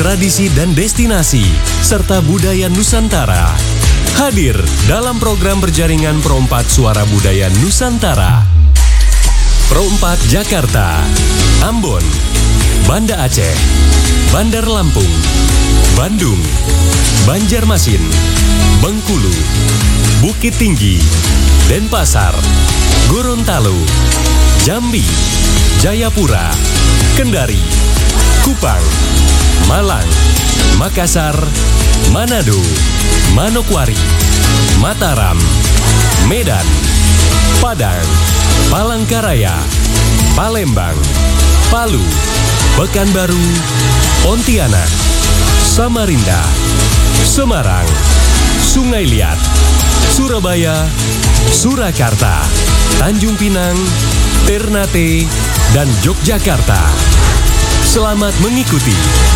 tradisi dan destinasi, serta budaya Nusantara. Hadir dalam program berjaringan Pro 4 Suara Budaya Nusantara. Pro 4 Jakarta, Ambon, Banda Aceh, Bandar Lampung, Bandung, Banjarmasin, Bengkulu, Bukit Tinggi, Denpasar, Gorontalo, Jambi, Jayapura, Kendari, Kupang, Malang, Makassar, Manado, Manokwari, Mataram, Medan, Padang, Palangkaraya, Palembang, Palu, Pekanbaru, Pontianak, Samarinda, Semarang, Sungai Liat, Surabaya, Surakarta, Tanjung Pinang, Ternate, dan Yogyakarta. Selamat mengikuti.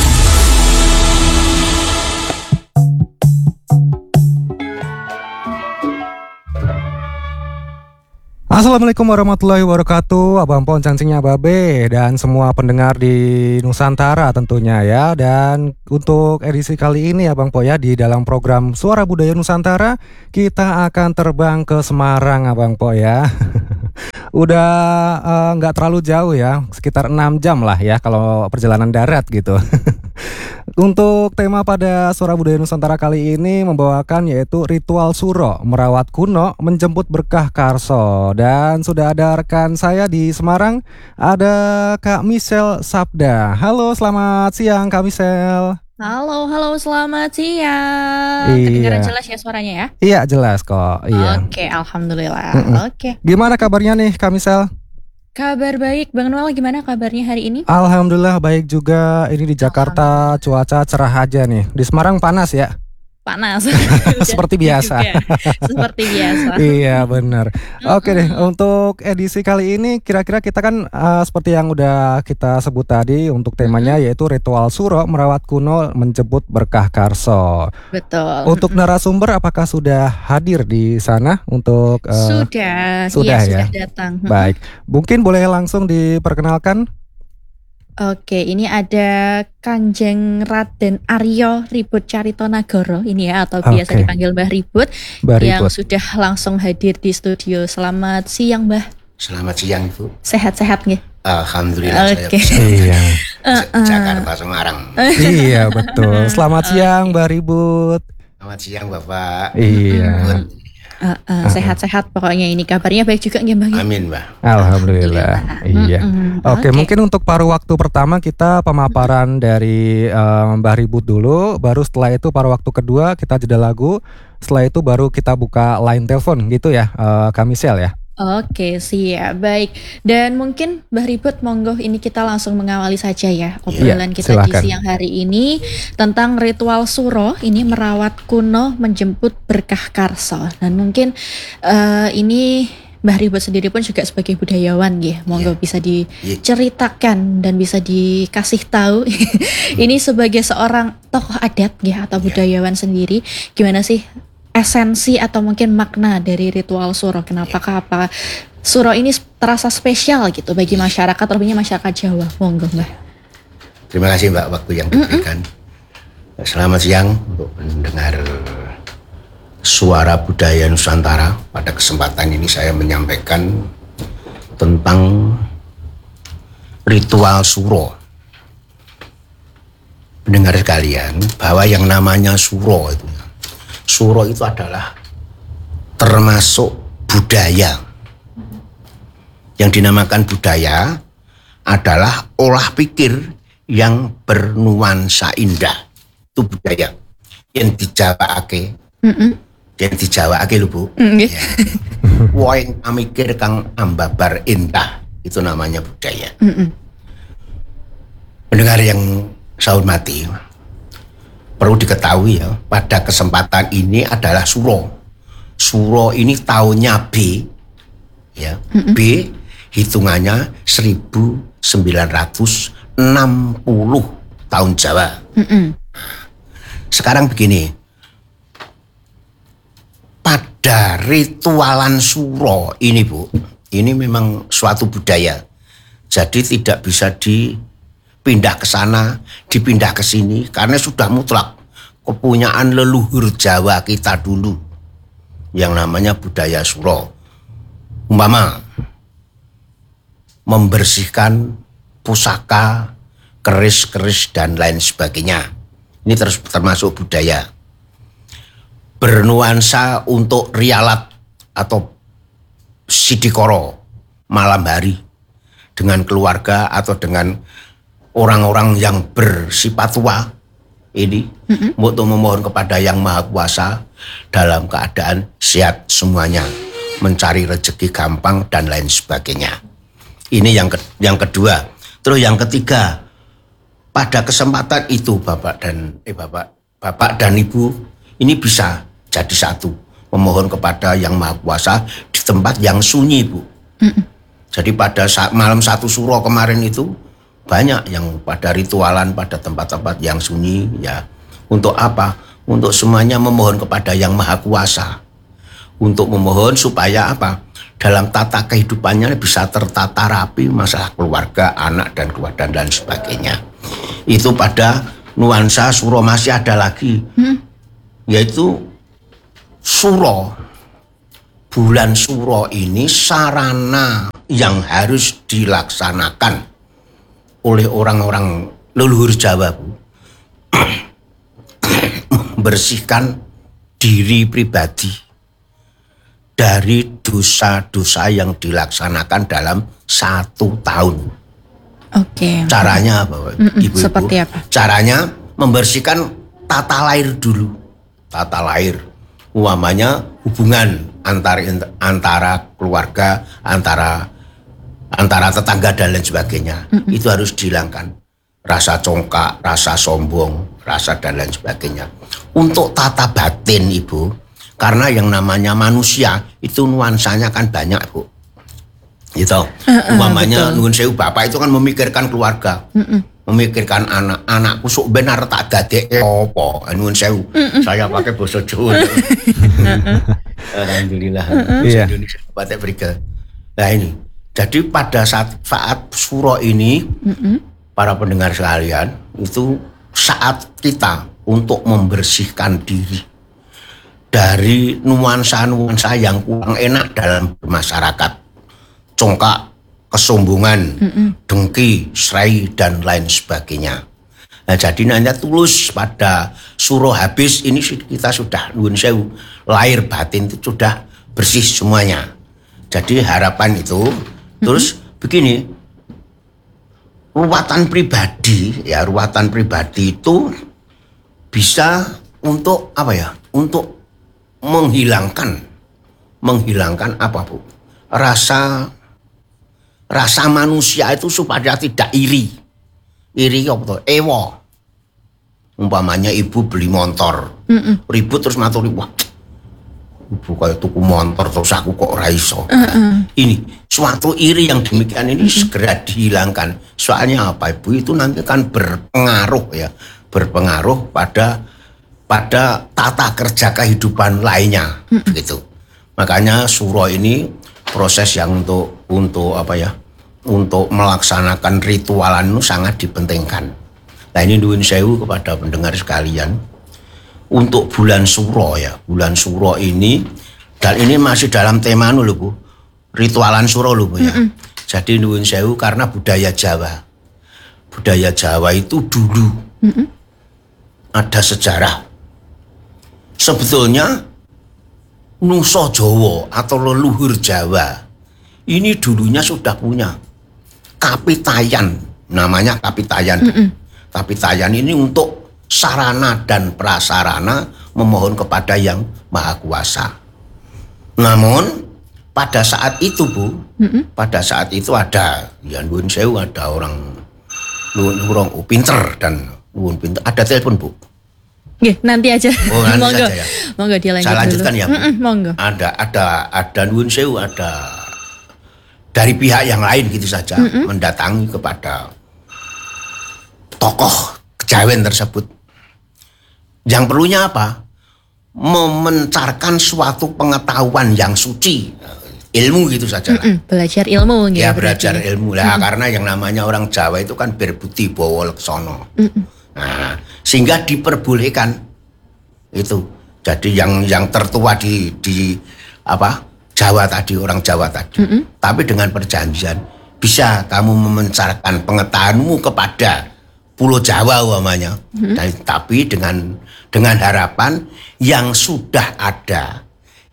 Assalamualaikum warahmatullahi wabarakatuh, Abang Pon cancingnya Babe dan semua pendengar di Nusantara tentunya ya. Dan untuk edisi kali ini Abang Po ya, di dalam program Suara Budaya Nusantara kita akan terbang ke Semarang Abang Po ya. Udah nggak terlalu jauh ya, sekitar 6 jam lah ya kalau perjalanan darat gitu. Untuk tema pada Suara Budaya Nusantara kali ini membawakan yaitu ritual suro, merawat kuno, menjemput berkah karso. Dan sudah ada rekan saya di Semarang, ada Kak Michelle Sabda. Halo, selamat siang Kak Michelle. Halo, selamat siang. Iya. Kedengaran jelas ya suaranya ya? Iya, jelas kok. Iya. Oke, alhamdulillah. Oke. Gimana kabarnya nih Kak Michelle? Kabar baik, Bang Noel gimana kabarnya hari ini? Alhamdulillah baik juga. Ini di Jakarta cuaca cerah aja nih. Di Semarang panas ya? Panas. Seperti biasa. Seperti biasa. Iya benar. Oke deh, untuk edisi kali ini kira-kira kita kan seperti yang udah kita sebut tadi, untuk temanya yaitu ritual suro, merawat kuno, menjemput berkah karso. Betul. Untuk narasumber apakah sudah hadir di sana untuk Sudah ya? Sudah datang. Baik, mungkin boleh langsung diperkenalkan. Oke, ini ada Kanjeng Raden Aryo Ribut Caritonagoro ini ya, atau biasa dipanggil Mbah Ribut, yang sudah langsung hadir di studio. Selamat siang Mbah. Selamat siang Ibu. Sehat-sehat nih? Alhamdulillah saya iya. Jakarta Semarang. Iya betul. Selamat siang Mbah Ribut. Selamat siang Bapak. Iya. Sehat-sehat pokoknya, ini kabarnya baik juga nggih Mbak? Amin Mbak. Alhamdulillah. Iya. Oke, mungkin untuk paruh waktu pertama kita pemaparan dari Mbah Ribut dulu, baru setelah itu paruh waktu kedua kita jeda lagu, setelah itu baru kita buka line telepon gitu ya, Kak Michelle ya. Oke, siap, baik. Dan mungkin Mbah Ribut, monggo ini kita langsung mengawali saja ya obrolan kita silakan. di siang hari ini tentang ritual suro, ini merawat kuno, menjemput berkah karso. Dan mungkin ini Mbah Ribut sendiri pun juga sebagai budayawan ya, monggo bisa diceritakan dan bisa dikasih tahu ini sebagai seorang tokoh adat ya atau budayawan sendiri, gimana sih esensi atau mungkin makna dari ritual suro? Kenapakah apa suro ini terasa spesial gitu bagi masyarakat, terlebihnya masyarakat Jawa? Monggo Mbak. Terima kasih Mbak waktu yang diberikan. Selamat siang untuk pendengar Suara Budaya Nusantara. Pada kesempatan ini saya menyampaikan tentang ritual suro. Pendengar sekalian, bahwa yang namanya suro itu adalah termasuk budaya. Yang dinamakan budaya adalah olah pikir yang bernuansa indah. Itu budaya. Yang dijawabake. Yang dijawabake lho Bu. Ya. Woing amikir kang ambabar indah. Itu namanya budaya. Pendengar yang saya hormati, perlu diketahui ya, pada kesempatan ini adalah suro. Suro ini tahunnya B, ya. B hitungannya 1960 tahun Jawa. Sekarang begini, pada ritualan suro ini Bu, ini memang suatu budaya, jadi tidak bisa pindah ke sana, dipindah ke sini, karena sudah mutlak kepunyaan leluhur Jawa kita dulu yang namanya budaya suro. Umpama membersihkan pusaka, keris-keris dan lain sebagainya. Ini termasuk budaya. Bernuansa untuk rialat atau sidikoro malam hari dengan keluarga atau dengan orang-orang yang bersifat tua ini untuk memohon kepada Yang Maha Kuasa dalam keadaan sehat semuanya, mencari rezeki gampang dan lain sebagainya. Ini yang kedua. Terus yang ketiga, pada kesempatan itu Bapak dan Ibu ini bisa jadi satu, memohon kepada Yang Maha Kuasa di tempat yang sunyi, Bu. Jadi pada saat malam 1 Suro kemarin itu banyak yang pada ritualan pada tempat-tempat yang sunyi, ya. Untuk apa? Untuk semuanya memohon kepada Yang Maha Kuasa. Untuk memohon supaya apa? Dalam tata kehidupannya bisa tertata rapi, masalah keluarga, anak dan keluarga dan sebagainya. Itu pada nuansa Suro. Masih ada lagi, yaitu Suro. Bulan Suro ini sarana yang harus dilaksanakan oleh orang-orang leluhur Jawa, Bu. Membersihkan diri pribadi dari dosa-dosa yang dilaksanakan dalam 1 tahun. Oke. Caranya apa, Ibu-ibu? Seperti apa? Caranya membersihkan tata lahir dulu. Tata lahir. Umpamanya hubungan antara keluarga, antara tetangga dan lain sebagainya. Itu harus dihilangkan. Rasa congkak, rasa sombong, rasa dan lain sebagainya. Untuk tata batin, Ibu, karena yang namanya manusia itu nuansanya kan banyak, Bu. Gitu. Umpamanya nuwun sewu, bapak itu kan memikirkan keluarga. Memikirkan anak-anakku sok benar tak dadek apa. Nuwun sewu. Saya pakai basa Jawa. Alhamdulillah. Iya. Indonesia Batik Briga. Nah ini. Jadi pada saat Suro ini, para pendengar sekalian, itu saat kita untuk membersihkan diri dari nuansa-nuansa yang kurang enak dalam masyarakat. Congkak, kesombongan, dengki, serai, dan lain sebagainya. Nah, jadi nanya tulus pada Suro habis ini kita sudah nuwun sewu, lahir batin itu sudah bersih semuanya. Jadi harapan itu terus begini, ruwatan pribadi itu bisa untuk apa ya? Untuk menghilangkan apa, Bu? Rasa manusia itu supaya tidak iri apa tuh? Ewo. Umpamanya ibu beli motor, ribut terus maturi, wah, ibu kayak tuku motor terus aku kok ora iso. Ini suatu iri yang demikian ini segera dihilangkan. Soalnya apa, Ibu? Itu nanti kan berpengaruh pada tata kerja kehidupan lainnya, begitu. Makanya Suro ini proses yang untuk apa ya? Untuk melaksanakan ritualan itu sangat dipentingkan. Nah ini nuwun sewu kepada pendengar sekalian. Untuk bulan Suro ya, bulan Suro ini, dan ini masih dalam tema lho, Bu. Ritualan Suro lho, Bu ya. Jadi nuwun sewu karena budaya Jawa. Budaya Jawa itu dulu ada sejarah. Sebetulnya Nusa Jawa atau leluhur Jawa ini dulunya sudah punya kapitayan, namanya kapitayan. Kapitayan ini untuk sarana dan prasarana memohon kepada Yang Maha Kuasa. Namun pada saat itu, Bu, pada saat itu ada ya nuwun sewu, ada orang pinter dan nuwun pinter. Ada telepon, Bu. Nggih, nanti aja. Oh, nanti monggo. saja ya. Monggo dilanjut Saya lanjutkan dulu. ya, Bu. Monggo. Ada nuwun sewu, ada dari pihak yang lain gitu saja mendatangi kepada tokoh kejawen tersebut. Yang perlunya apa? Memencarkan suatu pengetahuan yang suci. ilmu gitu saja lah. Belajar ilmu gitu. Ya belajar ilmu lah, karena yang namanya orang Jawa itu kan berbudi bawa leksono. Nah, sehingga diperbolehkan itu. Jadi yang tertua di apa Jawa tadi, orang Jawa tadi. Tapi dengan perjanjian bisa kamu memencarkan pengetahuanmu kepada Pulau Jawa umpamanya. Tapi dengan harapan yang sudah ada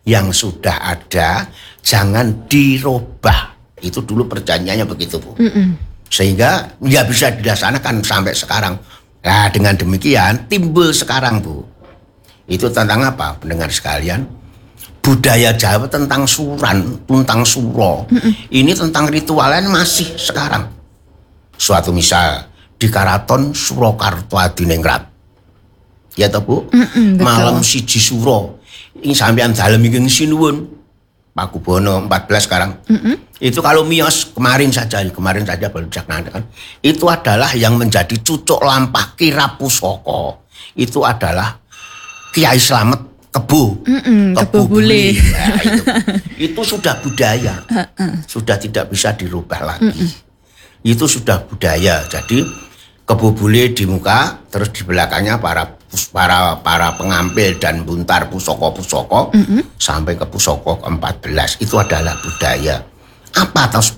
jangan dirubah. Itu dulu perjanjiannya begitu, Bu. Sehingga ya bisa dilaksanakan sampai sekarang. Nah, dengan demikian timbul sekarang, Bu. Itu tentang apa, pendengar sekalian? Budaya Jawa tentang suran, tentang suro. Ini tentang ritualan masih sekarang. Suatu misal di Karaton Surakarta Adiningrat. Ya toh, Bu? Malam siji suro. Ini sampean dalem iki sinuwun. Pakubono 14 sekarang. Itu kalau miyos kemarin saja baru kan. Itu adalah yang menjadi cucuk lampah Kira Pusaka. Itu adalah Kiai Slamet Kebo Bule. Nah, itu sudah budaya. Sudah tidak bisa dirubah lagi. Itu sudah budaya. Jadi Kebo Bule di muka, terus di belakangnya para pengampil dan buntar pusaka-pusaka sampai ke pusaka ke-14. Itu adalah budaya. Apa